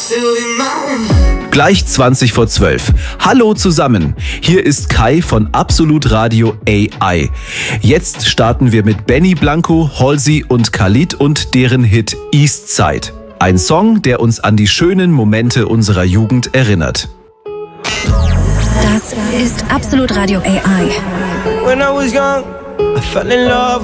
Gleich 20 vor 12. Hallo zusammen, hier ist Kai von Absolut Radio AI. Jetzt starten wir mit Benny Blanco, Halsey und Khalid und deren Hit Eastside. Ein Song, der uns an die schönen Momente unserer Jugend erinnert. Das ist Absolut Radio AI. When I was young, I fell in love